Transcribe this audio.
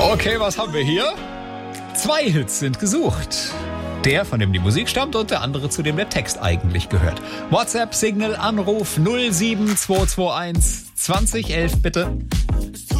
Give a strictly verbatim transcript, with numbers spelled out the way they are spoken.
Okay, was haben wir hier? Zwei Hits sind gesucht. Der, von dem die Musik stammt, und der andere, zu dem der Text eigentlich gehört. WhatsApp, Signal, Anruf null sieben zwei zwei eins zwanzig elf bitte.